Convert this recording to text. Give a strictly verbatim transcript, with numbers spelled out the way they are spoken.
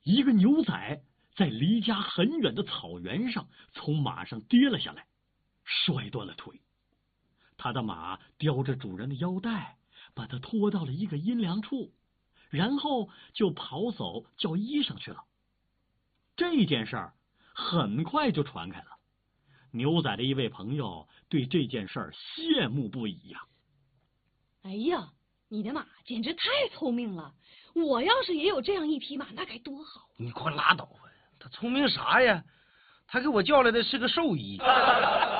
一个牛仔在离家很远的草原上从马上跌了下来，摔断了腿。他的马叼着主人的腰带，把他拖到了一个阴凉处，然后就跑走叫医生去了。这件事儿很快就传开了，牛仔的一位朋友对这件事儿羡慕不已呀。 哎呀，你的马简直太聪明了！我要是也有这样一匹马，那该多好！ 你快拉倒吧，他聪明啥呀？他给我叫来的是个兽医。